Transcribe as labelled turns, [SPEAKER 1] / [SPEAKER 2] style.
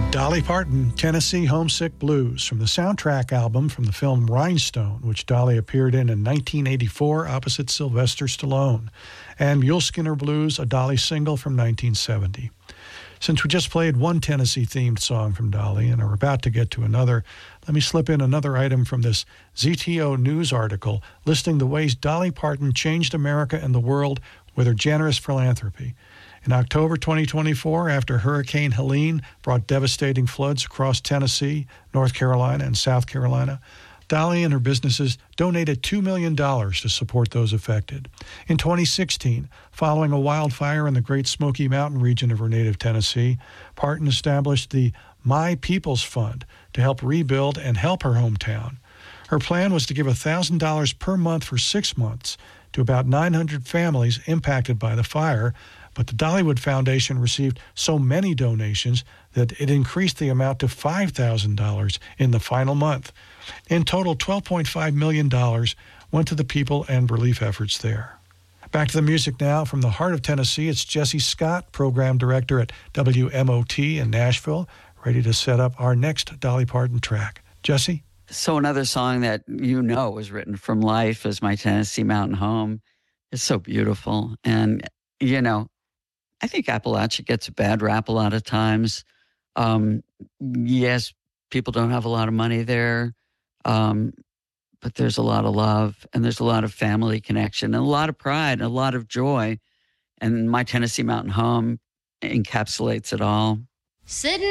[SPEAKER 1] Dolly Parton, Tennessee Homesick Blues, from the soundtrack album from the film Rhinestone, which Dolly appeared in 1984 opposite Sylvester Stallone, and Muleskinner Blues, a Dolly single from 1970. Since we just played one Tennessee-themed song from Dolly and are about to get to another, let me slip in another item from this ZTO News article listing the ways Dolly Parton changed America and the world with her generous philanthropy. In October 2024, after Hurricane Helene brought devastating floods across Tennessee, North Carolina, and South Carolina, Dolly and her businesses donated $2 million to support those affected. In 2016, following a wildfire in the Great Smoky Mountain region of her native Tennessee, Parton established the My People's Fund to help rebuild and help her hometown. Her plan was to give $1,000 per month for 6 months to about 900 families impacted by the fire, but the Dollywood Foundation received so many donations that it increased the amount to $5,000 in the final month. In total, $12.5 million went to the people and relief efforts there. Back to the music now. From the heart of Tennessee, it's Jesse Scott, program director at WMOT in Nashville, ready to set up our next Dolly Parton track. Jesse?
[SPEAKER 2] So another song that was written from life is My Tennessee Mountain Home. It's so beautiful. And, I think Appalachia gets a bad rap a lot of times. Yes, people don't have a lot of money there, but there's a lot of love and there's a lot of family connection and a lot of pride and a lot of joy. And My Tennessee Mountain Home encapsulates it all.
[SPEAKER 3] Sitting